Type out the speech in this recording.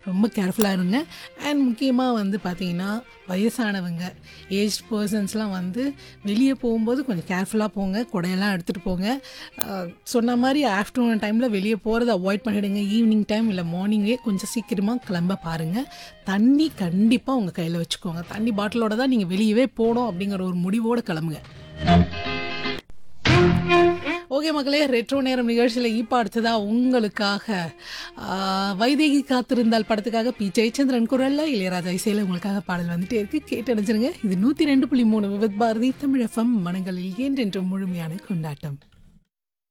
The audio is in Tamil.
ரொம்ப கேர்ஃபுல்லாக இருங்க. அண்ட் முக்கியமாக வந்து பார்த்தீங்கன்னா, வயசானவங்க, ஏஜ்ட் பர்சன்ஸ்லாம் வந்து வெளியே போகும்போது கொஞ்சம் கேர்ஃபுல்லாக போங்க. குடையெல்லாம் எடுத்துகிட்டு போங்க. சொன்ன மாதிரி ஆஃப்டர்நூன் டைமில் வெளியே போகிறத அவாய்ட் பண்ணிவிடுங்க. ஈவினிங் டைம் இல்லை மார்னிங்கே கொஞ்சம் சீக்கிரமாக கிளம்ப பாருங்கள். தண்ணி கண்டிப்பாக உங்கள் கையில் வச்சுக்கோங்க. தண்ணி பாட்டிலோட தான் நீங்கள் வெளியவே போகணும் அப்படிங்கிற ஒரு முடிவோடு கிளம்புங்க. ஓகே மக்களே, ரெட்ரோ நேரம் நிகழ்ச்சியில் இப்போ அடுத்ததா உங்களுக்காக வைதேகி காத்திருந்தால் படத்துக்காக பி ஜெயச்சந்திரன் குரலில் இளையராஜா இசையில் உங்களுக்காக பாடல் வந்துட்டே இருக்கு. கேட்டு அடைஞ்சிருங்க. இது 102.3 விவித் பாரதி தமிழ் FM மனங்களில் என்றென்றும் முழுமையான கொண்டாட்டம்.